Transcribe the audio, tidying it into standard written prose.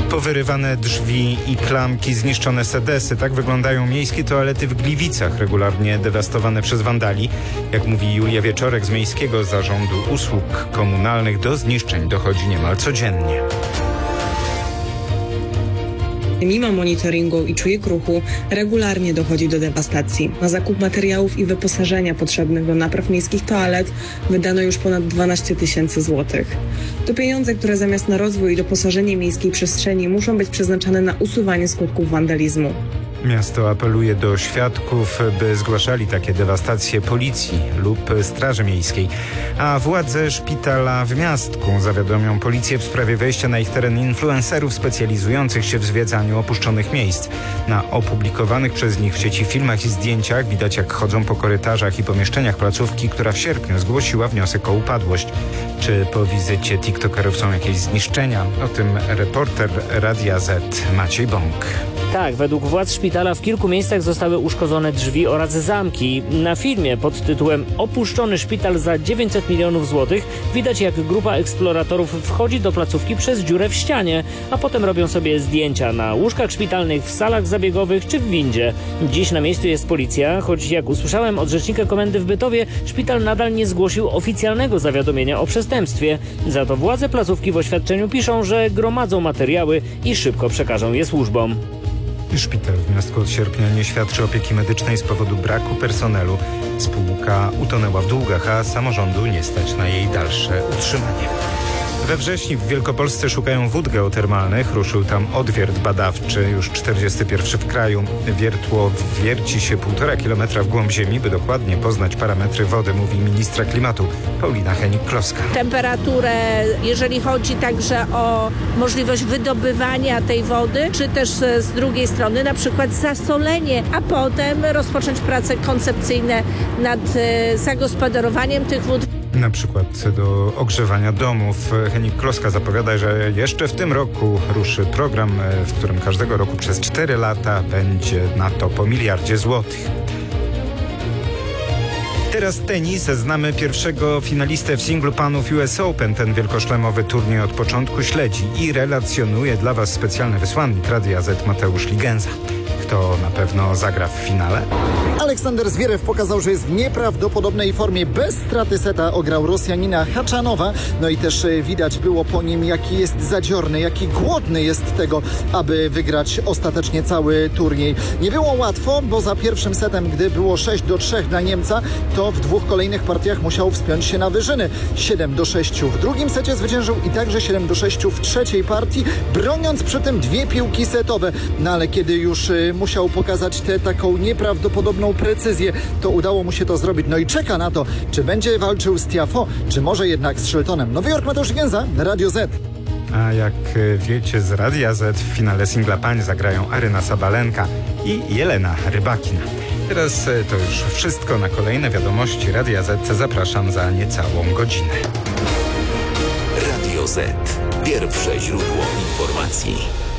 Powyrywane drzwi i klamki, zniszczone sedesy. Tak wyglądają miejskie toalety w Gliwicach, regularnie dewastowane przez wandali. Jak mówi Julia Wieczorek z Miejskiego Zarządu Usług Komunalnych, do zniszczeń dochodzi niemal codziennie. Mimo monitoringu i czujek ruchu regularnie dochodzi do dewastacji. Na zakup materiałów i wyposażenia potrzebnych do napraw miejskich toalet wydano już ponad 12 000 złotych. To pieniądze, które zamiast na rozwój i doposażenie miejskiej przestrzeni muszą być przeznaczane na usuwanie skutków wandalizmu. Miasto apeluje do świadków, by zgłaszali takie dewastacje policji lub Straży Miejskiej. A władze szpitala w Miastku zawiadomią policję w sprawie wejścia na ich teren influencerów specjalizujących się w zwiedzaniu opuszczonych miejsc. Na opublikowanych przez nich w sieci filmach i zdjęciach widać, jak chodzą po korytarzach i pomieszczeniach placówki, która w sierpniu zgłosiła wniosek o upadłość. Czy po wizycie tiktokerów są jakieś zniszczenia? O tym reporter Radia Z Maciej Bąk. Tak, według władz szpitala w kilku miejscach zostały uszkodzone drzwi oraz zamki. Na filmie pod tytułem "Opuszczony szpital za 900 milionów złotych" widać, jak grupa eksploratorów wchodzi do placówki przez dziurę w ścianie, a potem robią sobie zdjęcia na łóżkach szpitalnych, w salach zabiegowych czy w windzie. Dziś na miejscu jest policja, choć jak usłyszałem od rzecznika komendy w Bytowie, szpital nadal nie zgłosił oficjalnego zawiadomienia o przestępstwie. Za to władze placówki w oświadczeniu piszą, że gromadzą materiały i szybko przekażą je służbom. Szpital w Miastku od sierpnia nie świadczy opieki medycznej z powodu braku personelu. Spółka utonęła w długach, a samorządu nie stać na jej dalsze utrzymanie. We wrześniu w Wielkopolsce szukają wód geotermalnych. Ruszył tam odwiert badawczy, już 41 w kraju. Wiertło wierci się 1,5 kilometra w głąb ziemi, by dokładnie poznać parametry wody, mówi ministra klimatu Paulina Hennig-Kloska. Temperaturę, jeżeli chodzi także o możliwość wydobywania tej wody, czy też z drugiej strony na przykład zasolenie, a potem rozpocząć prace koncepcyjne nad zagospodarowaniem tych wód. Na przykład do ogrzewania domów. Hennig-Kloska zapowiada, że jeszcze w tym roku ruszy program, w którym każdego roku przez 4 lata będzie na to po 1 miliardzie złotych. Teraz tenis. Znamy pierwszego finalistę w singlu panów US Open. Ten wielkoszlemowy turniej od początku śledzi i relacjonuje dla Was specjalny wysłannik Radia Z Mateusz Ligenza. Kto na pewno zagra w finale? Aleksander Zwierew pokazał, że jest w nieprawdopodobnej formie. Bez straty seta ograł Rosjanina Haczanowa. No i też widać było po nim, jaki jest zadziorny, jaki głodny jest tego, aby wygrać ostatecznie cały turniej. Nie było łatwo, bo za pierwszym setem, gdy było 6-3 dla Niemca, to w 2 kolejnych partiach musiał wspiąć się na wyżyny. 7-6 w drugim secie zwyciężył i także 7-6 w trzeciej partii, broniąc przy tym 2 piłki setowe. No ale kiedy już musiał pokazać tę taką nieprawdopodobną precyzję, to udało mu się to zrobić. No i czeka na to, czy będzie walczył z Tiafoe, czy może jednak z Sheltonem. Nowy Jork, Mateusz Gęza, Radio Z. A jak wiecie, z Radia Z w finale singla pań zagrają Aryna Sabalenka i Jelena Rybakina. Teraz to już wszystko. Na kolejne wiadomości Radia Z zapraszam za niecałą godzinę. Radio Z. Pierwsze źródło informacji.